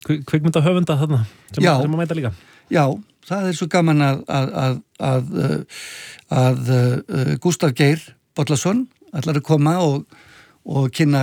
kvikmyndahöfunda þarna sem að mæta líka. Já, það svo gaman að Gústaf Geir Bollason ætlar að koma og kynna